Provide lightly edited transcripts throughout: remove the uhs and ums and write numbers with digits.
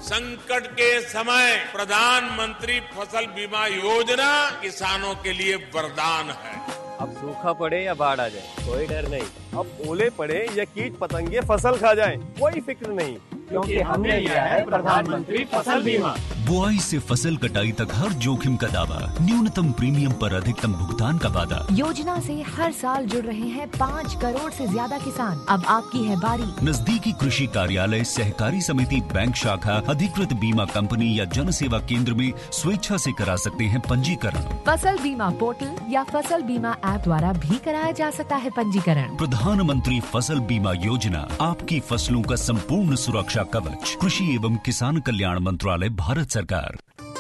संकट के समय प्रधानमंत्री फसल बीमा योजना किसानों के लिए वरदान है। अब सूखा पड़े या बाढ़ आ जाए कोई डर नहीं। अब ओले पड़े या कीट पतंगे फसल खा जाएं, कोई फिक्र नहीं, क्योंकि हमने लिया है प्रधानमंत्री फसल बीमा। बुआई से फसल कटाई तक हर जोखिम का दावा, न्यूनतम प्रीमियम पर अधिकतम भुगतान का वादा। योजना से हर साल जुड़ रहे हैं 5 करोड़ से ज्यादा किसान। अब आपकी है बारी। नजदीकी कृषि कार्यालय, सहकारी समिति, बैंक शाखा, अधिकृत बीमा कंपनी या जन सेवा केंद्र में स्वेच्छा से करा सकते हैं पंजीकरण। फसल बीमा पोर्टल या फसल बीमा ऐप द्वारा भी कराया जा सकता है पंजीकरण। प्रधानमंत्री फसल बीमा योजना, आपकी फसलों का संपूर्ण सुरक्षा कवच। कृषि एवं किसान कल्याण मंत्रालय, भारत सरकार।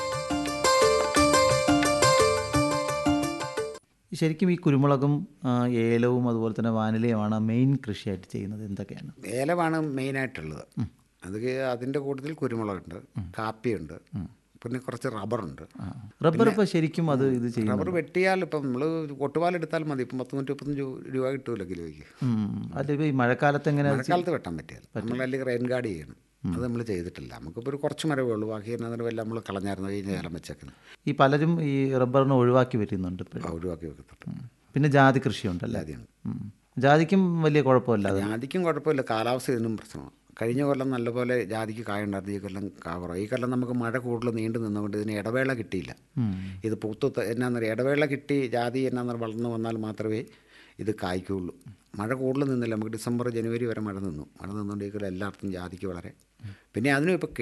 ശരിക്കും ഈ കുരുമുളകും ഏലവും അതുപോലെ തന്നെ വാനിലയുമാണ് മെയിൻ കൃഷിയായിട്ട് ചെയ്യുന്നത്. എന്തൊക്കെയാണ്? ഏലമാണ് മെയിനായിട്ടുള്ളത്. അതിൻ്റെ കൂട്ടത്തിൽ കുരുമുളകുണ്ട്, കാപ്പിയുണ്ട്, പിന്നെ കുറച്ച് റബ്ബറുണ്ട്. റബ്ബർ ഇപ്പോൾ ശരിക്കും അത് ഇത് ചെയ്യും. റബ്ബർ വെട്ടിയാൽ ഇപ്പം നമ്മൾ ഒട്ടുപാലെടുത്താൽ മതി. ഇപ്പം 135 രൂപ കിട്ടുമല്ലോ കിലോയ്ക്ക്. അതിപ്പോൾ ഈ മഴക്കാലത്ത് എങ്ങനെയാണ്? മഴക്കാലത്ത് വെട്ടാൻ പറ്റിയാൽ നമ്മൾ അല്ലെങ്കിൽ റെയിൻ ഗാർഡ് ചെയ്യണം. അത് നമ്മൾ ചെയ്തിട്ടില്ല. നമുക്കിപ്പോൾ ഒരു കുറച്ച് മരവേ ഉള്ളൂ, ബാക്കി എന്നതിനെല്ലാം നമ്മൾ കളഞ്ഞായിരുന്നു കഴിഞ്ഞ കാലം വെച്ചേക്കുന്നത്. ഈ പലരും ഈ റബ്ബറിനെ ഒഴിവാക്കി വരുന്നുണ്ട്. ഒഴിവാക്കി വെക്കുന്നുണ്ട്. പിന്നെ ജാതി കൃഷിയുണ്ടല്ലോ. ജാതിക്കും വലിയ കുഴപ്പമില്ല. ജാതിക്കും കുഴപ്പമില്ല, കാലാവസ്ഥ ഇതിനും പ്രശ്നമാണ്. കഴിഞ്ഞ കൊല്ലം നല്ലപോലെ ജാതിക്ക് കായുണ്ടായിരുന്നു, ഈ കൊല്ലം കാവറോ. ഈ കൊല്ലം നമുക്ക് മഴ കൂടുതൽ നീണ്ടു നിന്നുകൊണ്ട് ഇതിന് ഇടവേള കിട്ടിയില്ല. ഇത് പൂത്ത് എന്നാന്നറിയാം, ഇടവേള കിട്ടി ജാതി എന്നാന്നറിയാം വളർന്നു വന്നാൽ മാത്രമേ ഇത് കായ്ക്കുള്ളൂ. മഴ കൂടുതൽ നിന്നില്ല. നമുക്ക് ഡിസംബർ ജനുവരി വരെ മഴ നിന്നുകൊണ്ട് ഈ കൊല്ലം എല്ലായിടത്തും ജാതിക്ക് വളരെ. പിന്നെ അതിനും ഇപ്പോൾ